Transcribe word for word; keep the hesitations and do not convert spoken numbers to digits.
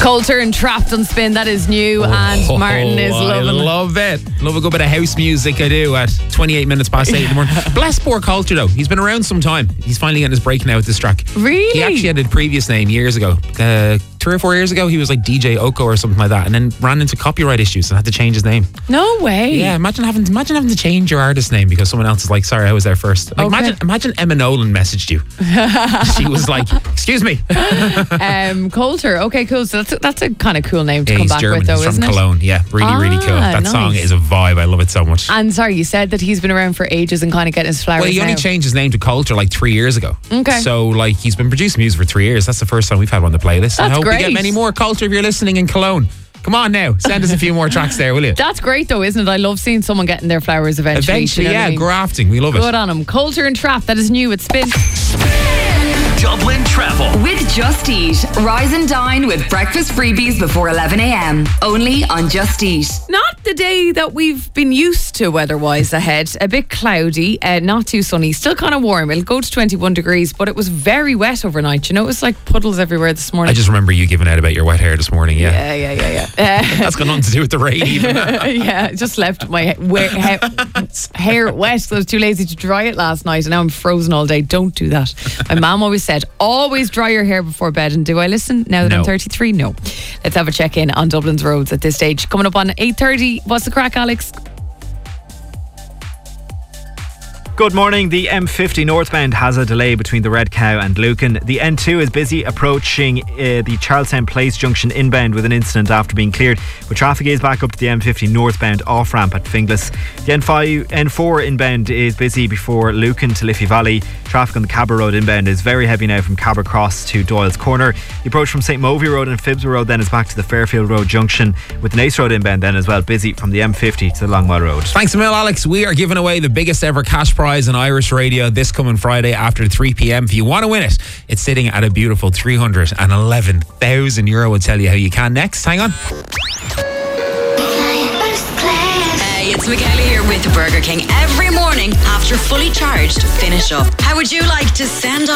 Coulter and Trapped on Spin, that is new, oh, and Martin is loving I love it. Love a good bit of house music, I do, at twenty-eight minutes past eight in the morning. Bless poor Coulter, though. He's been around some time. He's finally getting his break now with this track. Really? He actually had a previous name years ago. Uh, three or four years ago, he was like D J Oko or something like that, and then ran into copyright issues and had to change his name. No way. Yeah, imagine having to, imagine having to change your artist name because someone else is like, sorry, I was there first. Like, Okay. Imagine imagine Emma Nolan messaged you. She was like, excuse me. um, Coulter, okay, cool. So that's a, that's a kind of cool name to Yeah, come he's back German. with, though, he's from isn't it? Cologne. Yeah, really, really cool. Ah, That nice. song is a vibe. I love it so much. And sorry, you said that he's been around for ages and kind of getting his flowers Well, he only now. changed his name to Coulter like three years ago. Okay. So, like, he's been producing music for three years. That's the first time we've had one on the playlist. I That's hope we great. get many more. Coulter, if you're listening in Cologne, come on now. Send us a few more tracks there, will you? That's great, though, isn't it? I love seeing someone getting their flowers eventually. Eventually, you know what yeah, I mean? grafting. We love it. Good on him. Coulter and Trap, that is new. It's Spin. Dublin Travel with Just Eat. Rise and dine with breakfast freebies before eleven a.m. Only on Just Eat. Not the day that we've been used to weather-wise ahead. A bit cloudy, uh, not too sunny. Still kind of warm. It'll go to twenty-one degrees, but it was very wet overnight. You know, it was like puddles everywhere this morning. I just remember you giving out about your wet hair this morning, yeah. Yeah, yeah, yeah, yeah. Uh, That's got nothing to do with the rain even. yeah, just left my ha- we- ha- hair wet because I was too lazy to dry it last night, and now I'm frozen all day. Don't do that. My mum always said, always dry your hair before bed. And do I listen now that No. I'm thirty-three? No. Let's have a check-in on Dublin's roads at this stage. Coming up on eight thirty. What's the crack, Alex? Good morning. The M fifty northbound has a delay between the Red Cow and Lucan. The N two is busy approaching uh, the Charlestown Place junction inbound with an incident after being cleared, but traffic is back up to the M fifty northbound off-ramp at Finglas. The N five, N four inbound is busy before Lucan to Liffey Valley. Traffic on the Cabra Road inbound is very heavy now from Cabra Cross to Doyle's Corner. The approach from St Movie Road and Phibsborough Road then is back to the Fairfield Road junction, with the Nace Road inbound then as well busy from the M fifty to the Longmire Road. Thanks a mil, Alex. We are giving away the biggest ever cash prize on Irish Radio this coming Friday after three p.m. If you want to win it, it's sitting at a beautiful three hundred eleven thousand euro. We'll tell you how you can next. Hang on. Hey, it's Michaela here with Burger King every morning after Fully Charged finish up. How would you like to send off